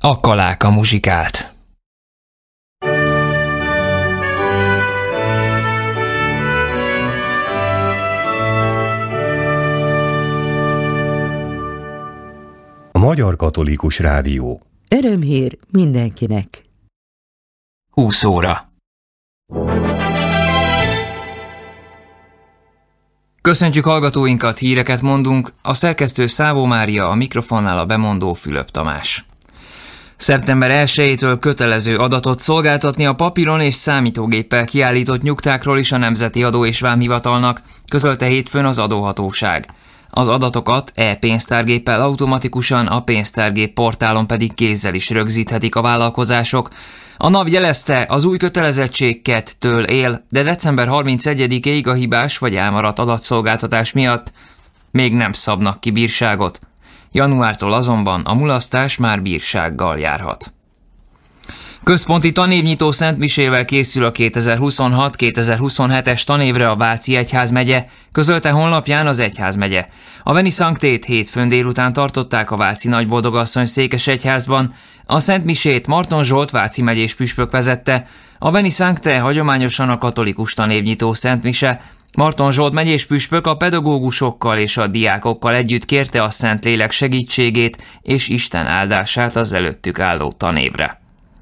a Kaláka muzsikát. A Magyar Katolikus Rádió. Örömhír mindenkinek. 20 óra. Köszöntjük hallgatóinkat, híreket mondunk, a szerkesztő Szávó Mária, a mikrofonnál a bemondó Fülöp Tamás. Szeptember 1-től kötelező adatot szolgáltatni a papíron és számítógéppel kiállított nyugtákról is a Nemzeti Adó és Vámhivatalnak, közölte hétfőn az adóhatóság. Az adatokat e-pénztárgéppel automatikusan, a pénztárgép portálon pedig kézzel is rögzíthetik a vállalkozások. A NAV jelezte, az új kötelezettség kettől él, de december 31-ig a hibás vagy elmaradt adatszolgáltatás miatt még nem szabnak ki bírságot. Januártól azonban a mulasztás már bírsággal járhat. Központi tanévnyitó szentmisével készül a 2026-2027-es tanévre a Váci Egyházmegye, közölte honlapján az Egyházmegye. A Veni Sanctét hétfőn délután tartották a Váci Nagyboldogasszony székesegyházban, a szentmisét Marton Zsolt váci megyés püspök vezette, a Veni Sancte hagyományosan a katolikus tanévnyitó szentmise. Marton Zsolt megyés püspök a pedagógusokkal és a diákokkal együtt kérte a Szentlélek segítségét és Isten áldását az előttük álló tanévre.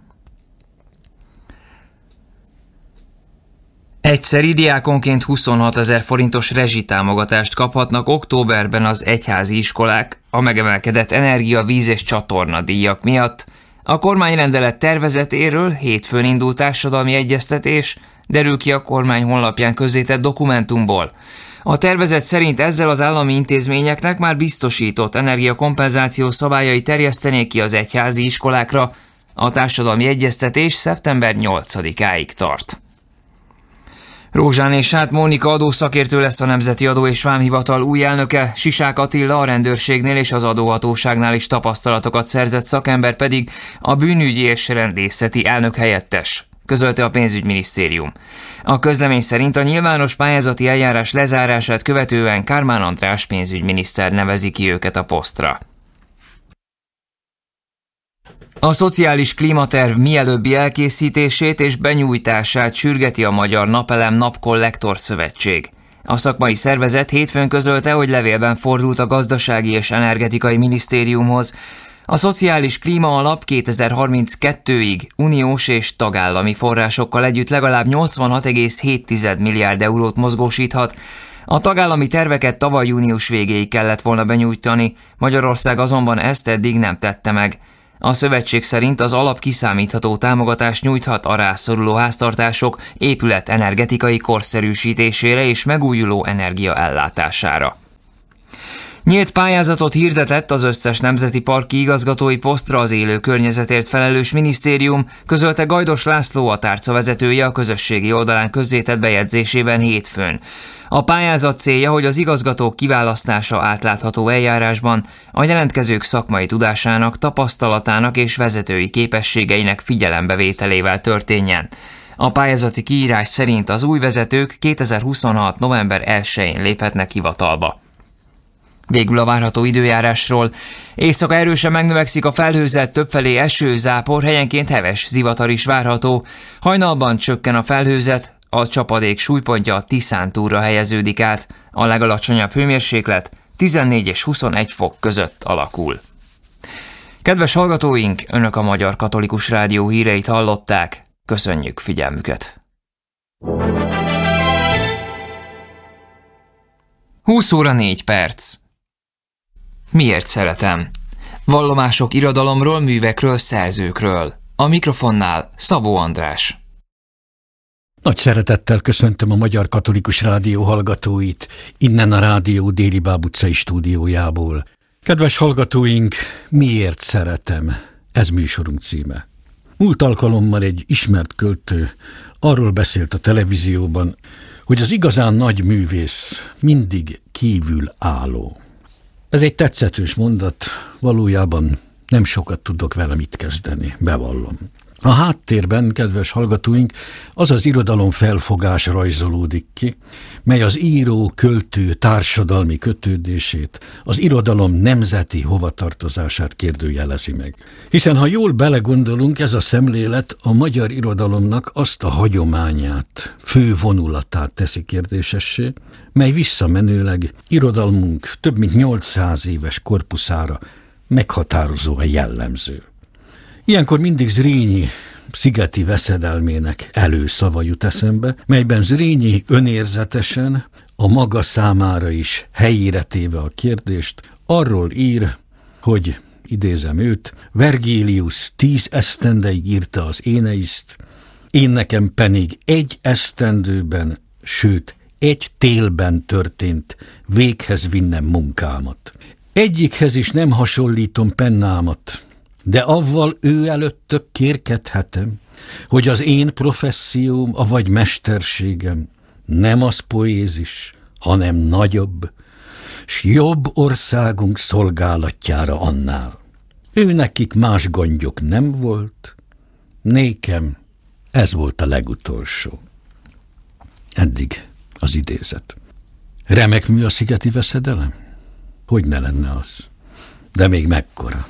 Egyszeri diákonként 26 000 forintos rezsitámogatást kaphatnak októberben az egyházi iskolák a megemelkedett energia, víz és csatorna díjak miatt. A kormányrendelet tervezetéről hétfőn indult társadalmi egyeztetés, derül ki a kormány honlapján közzétett dokumentumból. A tervezet szerint ezzel az állami intézményeknek már biztosított energiakompenzáció szabályai terjesztenék ki az egyházi iskolákra. A társadalmi egyeztetés szeptember 8-áig tart. Rózsáné Sát Mónika adószakértő lesz a Nemzeti Adó és Vámhivatal új elnöke, Sisák Attila a rendőrségnél és az adóhatóságnál is tapasztalatokat szerzett szakember pedig a bűnügyi és rendészeti elnök helyettes, közölte a pénzügyminisztérium. A közlemény szerint a nyilvános pályázati eljárás lezárását követően Kármán András pénzügyminiszter nevezi ki őket a posztra. A szociális klímaterv mielőbbi elkészítését és benyújtását sürgeti a Magyar Napelem Napkollektor Szövetség. A szakmai szervezet hétfőn közölte, hogy levélben fordult a Gazdasági és Energetikai Minisztériumhoz. A Szociális Klíma Alap 2032-ig uniós és tagállami forrásokkal együtt legalább 86,7 milliárd eurót mozgósíthat. A tagállami terveket tavaly június végéig kellett volna benyújtani, Magyarország azonban ezt eddig nem tette meg. A szövetség szerint az alap kiszámítható támogatást nyújthat a rászoruló háztartások épület energetikai korszerűsítésére és megújuló energia ellátására. Nyílt pályázatot hirdetett az összes nemzeti parki igazgatói posztra az élő környezetért felelős minisztérium, közölte Gajdos László, a tárca vezetője a közösségi oldalán közzétett bejegyzésében hétfőn. A pályázat célja, hogy az igazgatók kiválasztása átlátható eljárásban a jelentkezők szakmai tudásának, tapasztalatának és vezetői képességeinek figyelembevételével történjen. A pályázati kiírás szerint az új vezetők 2026. november 1-én léphetnek hivatalba. Végül a várható időjárásról. Éjszaka erősen megnövekszik a felhőzet, többfelé eső, zápor, helyenként heves zivatar is várható. Hajnalban csökken a felhőzet, a csapadék súlypontja a Tiszántúlra helyeződik át, a legalacsonyabb hőmérséklet 14 és 21 fok között alakul. Kedves hallgatóink, Önök a Magyar Katolikus Rádió híreit hallották, köszönjük figyelmüket! 20 óra 4 perc. Miért szeretem? Vallomások irodalomról, művekről, szerzőkről. A mikrofonnál Szabó András. Nagy szeretettel köszöntöm a Magyar Katolikus Rádió hallgatóit, innen a Rádió Déli Báb utcai stúdiójából. Kedves hallgatóink, miért szeretem? Ez műsorunk címe. Múlt alkalommal egy ismert költő arról beszélt a televízióban, hogy az igazán nagy művész mindig kívül álló. Ez egy tetszetős mondat, valójában nem sokat tudok vele mit kezdeni, bevallom. A háttérben, kedves hallgatóink, az az irodalom felfogás rajzolódik ki, mely az író-költő társadalmi kötődését, az irodalom nemzeti hovatartozását kérdőjelezi meg. Hiszen ha jól belegondolunk, ez a szemlélet a magyar irodalomnak azt a hagyományát, fő vonulatát teszi kérdésessé, mely visszamenőleg irodalmunk több mint 800 éves korpuszára meghatározóan jellemző. Ilyenkor mindig Zrínyi szigeti veszedelmének előszava jut eszembe, melyben Zrínyi önérzetesen, a maga számára is helyére téve a kérdést, arról ír, hogy, idézem őt, Vergilius 10 esztendeig írta az Éneiszt, én nekem pedig 1 esztendőben, sőt 1 télben történt véghez vinnem munkámat. Egyikhez is nem hasonlítom pennámat, de avval ő előttök kérkedhetem, hogy az én professzióm, avagy mesterségem nem az poézis, hanem nagyobb, s jobb országunk szolgálatjára annál. Ő nekik más gondjuk nem volt, nékem ez volt a legutolsó. Eddig az idézet. Remek mű a szigeti veszedelem? Hogy ne lenne az? De még mekkora?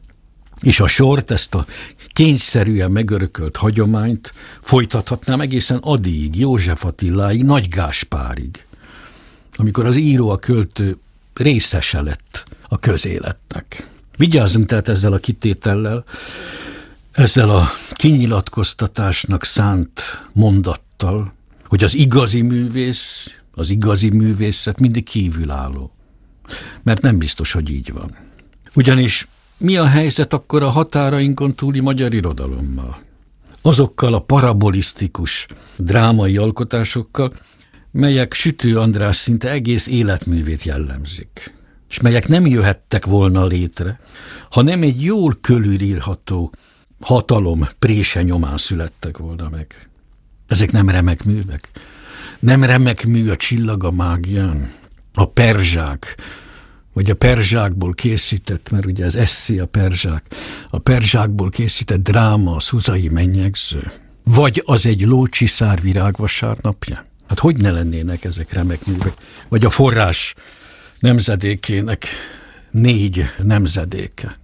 És a sort, ezt a kényszerűen megörökölt hagyományt folytathatnám egészen addig, József Attiláig, Nagy Gáspárig, amikor az író, a költő részese lett a közéletnek. Vigyázzunk tehát ezzel a kitétellel, ezzel a kinyilatkoztatásnak szánt mondattal, hogy az igazi művész, az igazi művészet mindig kívülálló. Mert nem biztos, hogy így van. Ugyanis mi a helyzet akkor a határainkon túli magyar irodalommal? Azokkal a parabolisztikus drámai alkotásokkal, melyek Sütő András szinte egész életművét jellemzik, és melyek nem jöhettek volna létre, ha nem egy jól körülírható hatalom prése nyomán születtek volna meg. Ezek nem remek művek. Nem remek mű a Csillag a mágián, a Perzsák, vagy a perzsákból készített, mert ugye ez esszé a perzsákból készített dráma, a Szuzai mennyegző, vagy az egy Lócsiszár virágvasárnapja. Hát hogy ne lennének ezek remek művek? Vagy a Forrás nemzedékének 4 nemzedéke.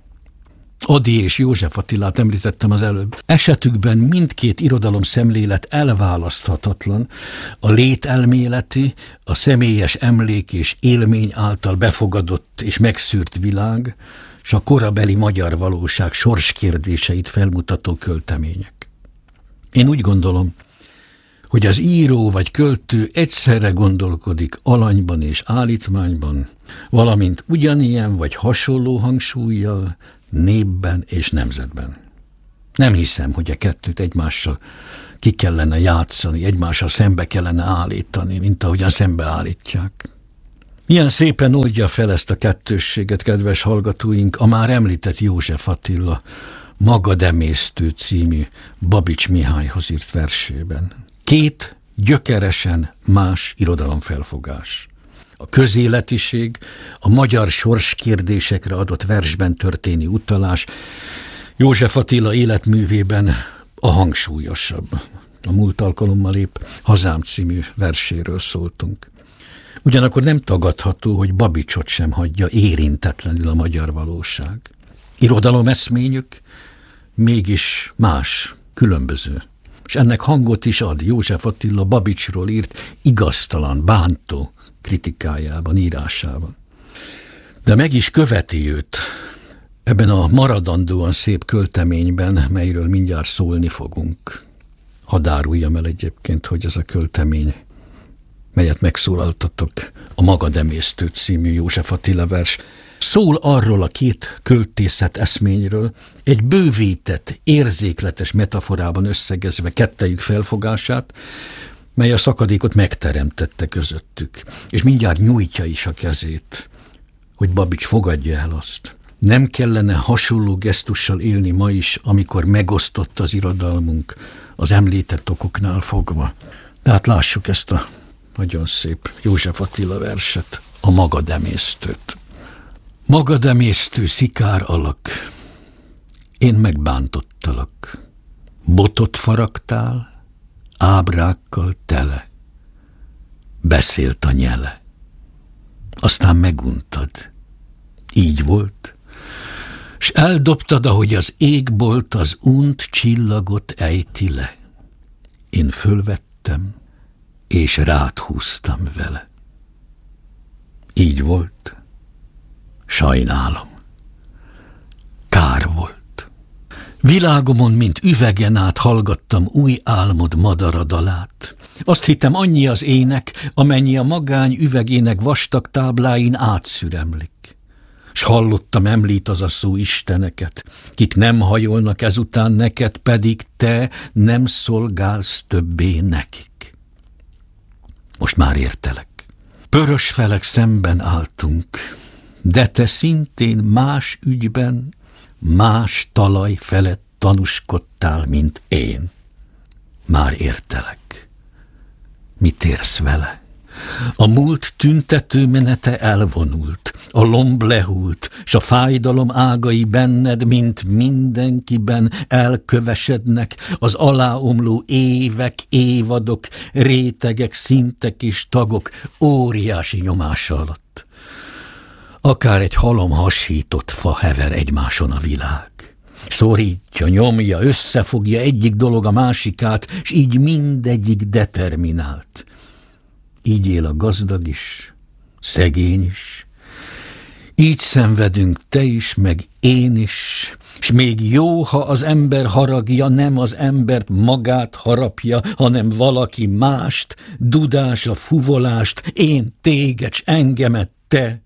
Ady és József Attilát említettem az előbb. Esetükben mindkét irodalom szemlélet elválaszthatatlan, a lételméleti, a személyes emlék és élmény által befogadott és megszűrt világ, és a korabeli magyar valóság sorskérdéseit felmutató költemények. Én úgy gondolom, hogy az író vagy költő egyszerre gondolkodik alanyban és állítmányban, valamint ugyanilyen vagy hasonló hangsúllyal, népben és nemzetben. Nem hiszem, hogy a kettőt egymással ki kellene játszani, egymással szembe kellene állítani, mint ahogyan szembe állítják. Milyen szépen oldja fel ezt a kettősséget, kedves hallgatóink, a már említett József Attila Magademésztő című Babics Mihályhoz írt versében. 2 gyökeresen más irodalomfelfogás. A közéletiség, a magyar sorskérdésekre adott versben történő utalás József Attila életművében a hangsúlyosabb. A múlt alkalommal épp Hazám című verséről szóltunk. Ugyanakkor nem tagadható, hogy Babicsot sem hagyja érintetlenül a magyar valóság. Irodalom eszményük mégis más, különböző. És ennek hangot is ad József Attila Babicsról írt igaztalan, bántó kritikájában, írásában. De meg is követi őt ebben a maradandóan szép költeményben, melyről mindjárt szólni fogunk. Hadd áruljam el egyébként, hogy ez a költemény, melyet megszólaltatok, a Magademésztő című József Attila vers, szól arról a 2 költészet eszményről, egy bővített, érzékletes metaforában összegezve kettejük felfogását, mely a szakadékot megteremtette közöttük, és mindjárt nyújtja is a kezét, hogy Babics fogadja el azt. Nem kellene hasonló gesztussal élni ma is, amikor megosztott az irodalmunk az említett okoknál fogva. De hát lássuk ezt a nagyon szép József Attila verset, a Magademésztőt. Magademésztő szikár alak, én megbántottalak. Botot faragtál, ábrákkal tele. Beszélt a nyele. Aztán meguntad. Így volt. S eldobtad, ahogy az égbolt az unt csillagot ejti le. Én fölvettem, és rád húztam vele. Így volt. Sajnálom. Kár volt. Világomon, mint üvegen át hallgattam új álmod madaradalát. Azt hittem, annyi az ének, amennyi a magány üvegének vastag tábláin átszüremlik. S hallottam, említ az a szó isteneket, kik nem hajolnak ezután neked, pedig te nem szolgálsz többé nekik. Most már értelek. Pörös felek szemben álltunk, de te szintén más ügyben, más talaj felett tanúskodtál, mint én. Már értelek. Mit érsz vele? A múlt tüntető menete elvonult, a lomb lehult, s a fájdalom ágai benned, mint mindenkiben elkövesednek az aláomló évek, évadok, rétegek, szintek és tagok óriási nyomása alatt. Akár egy halom hasított fa hever egymáson a világ. Szorítja, nyomja, összefogja egyik dolog a másikát, s így mindegyik determinált. Így él a gazdag is, szegény is. Így szenvedünk te is, meg én is, s még jó, ha az ember haragja nem az embert magát harapja, hanem valaki mást, dudása, fuvolást, én téged, s engemet te.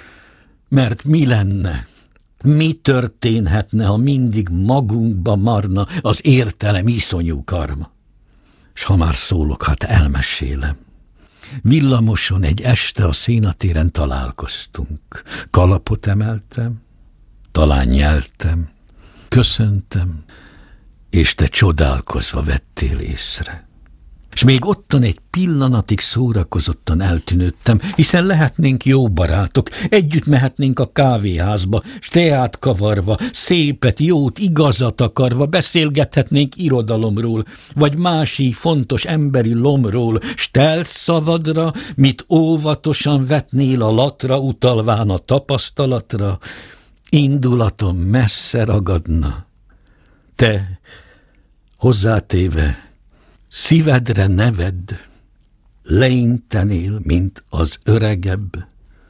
Mert mi lenne, mi történhetne, ha mindig magunkba marna az értelem iszonyú karma? S ha már szólok, hát elmesélem. Villamoson egy este a szénatéren találkoztunk. Kalapot emeltem, talán nyeltem, köszöntem, és te csodálkozva vettél észre. S még ottan egy pillanatig szórakozottan eltűnődtem, hiszen lehetnénk jó barátok, együtt mehetnénk a kávéházba, s teát kavarva, szépet, jót, igazat akarva beszélgethetnénk irodalomról, vagy másik fontos emberi lomról, s telt szavadra, mit óvatosan vetnél a latra, utalván a tapasztalatra, indulatom messze ragadna. Te, hozzátéve, szívedre neved, leintenél, mint az öregebb,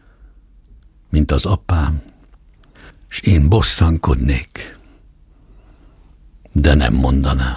mint az apám, s én bosszankodnék, de nem mondanám.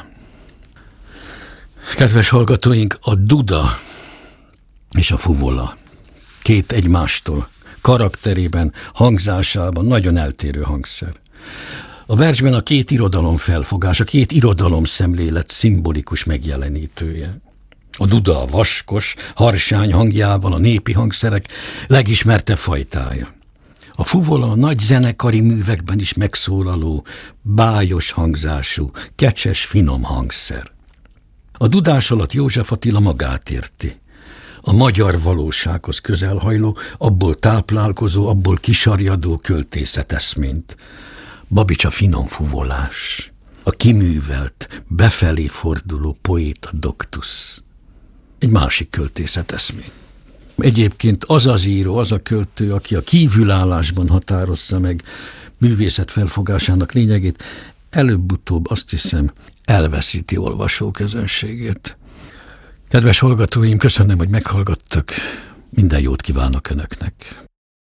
Kedves hallgatóink, a duda és a fuvola két egymástól, karakterében, hangzásában nagyon eltérő hangszer. A versben a két irodalom felfogás, a két irodalom szemlélet szimbolikus megjelenítője. A duda a vaskos, harsány hangjával a népi hangszerek legismertebb fajtája. A fuvola a nagy zenekari művekben is megszólaló, bájos hangzású, kecses, finom hangszer. A dudás alatt József Attila magát érti. A magyar valósághoz közelhajló, abból táplálkozó, abból kisarjadó költészeteszményt. Babics a finom fuvolás, a kiművelt, befelé forduló poéta doktusz. Egy másik költészeteszmény. Egyébként az az író, az a költő, aki a kívülállásban határozza meg művészet felfogásának lényegét, előbb-utóbb azt hiszem elveszíti olvasóközönségét. Kedves hallgatóim, köszönöm, hogy meghallgattak. Minden jót kívánok önöknek.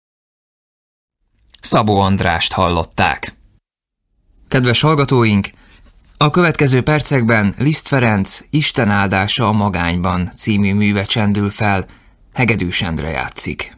Szabó Andrást hallották. Kedves hallgatóink, a következő percekben Liszt Ferenc Isten áldása a magányban című műve csendül fel, Hegedűs Endre játszik.